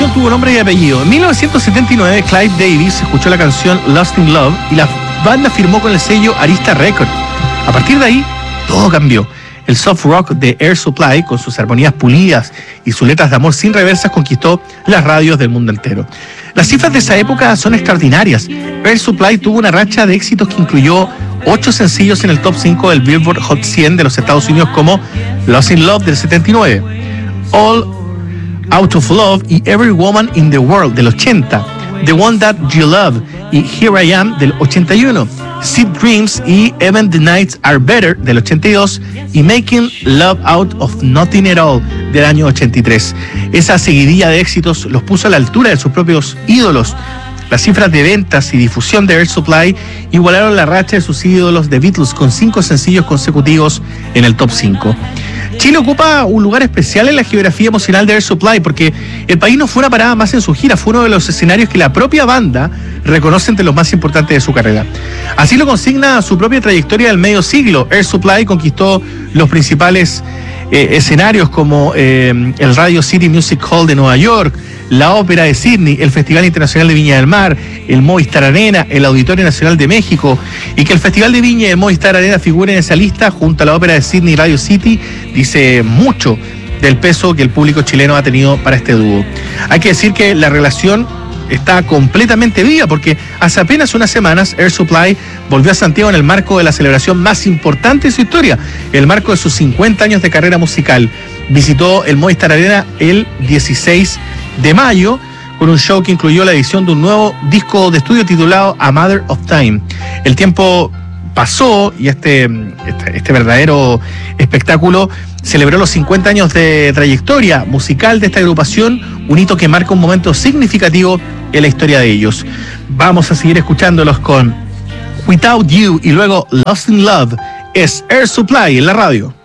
canción tuvo nombre y apellido. En 1979, Clive Davis escuchó la canción Lost in Love y la banda firmó con el sello Arista Records. A partir de ahí, todo cambió. El soft rock de Air Supply, con sus armonías pulidas y sus letras de amor sin reversas, conquistó las radios del mundo entero. Las cifras de esa época son extraordinarias. Air Supply tuvo una racha de éxitos que incluyó 8 sencillos en el top 5 del Billboard Hot 100 de los Estados Unidos, como Lost in Love del 79, All Out of Love y Every Woman in the World del 80, The One That You Love y Here I Am del 81, Sweet Dreams y Even the Nights Are Better del 82 y Making Love Out of Nothing at All del año 83. Esa seguidilla de éxitos los puso a la altura de sus propios ídolos. Las cifras de ventas y difusión de Air Supply igualaron la racha de sus ídolos The Beatles, con 5 sencillos consecutivos en el top 5. Chile ocupa un lugar especial en la geografía emocional de Air Supply porque el país no fue una parada más en su gira, fue uno de los escenarios que la propia banda reconoce entre los más importantes de su carrera. Así lo consigna su propia trayectoria del medio siglo. Air Supply conquistó los principales escenarios como el Radio City Music Hall de Nueva York, la Ópera de Sydney, el Festival Internacional de Viña del Mar, el Movistar Arena, el Auditorio Nacional de México. Y que el Festival de Viña y el Movistar Arena figuren en esa lista junto a la Ópera de Sydney y Radio City dice mucho del peso que el público chileno ha tenido para este dúo. Hay que decir que la relación está completamente viva porque hace apenas unas semanas Air Supply volvió a Santiago en el marco de la celebración más importante de su historia, el marco de sus 50 años de carrera musical. Visitó el Movistar Arena el 16 de mayo con un show que incluyó la edición de un nuevo disco de estudio titulado A Matter of Time. El tiempo pasó y este verdadero espectáculo celebró los 50 años de trayectoria musical de esta agrupación, un hito que marca un momento significativo en la historia de ellos. Vamos a seguir escuchándolos con Without You y luego Lost in Love. Es Air Supply en la radio.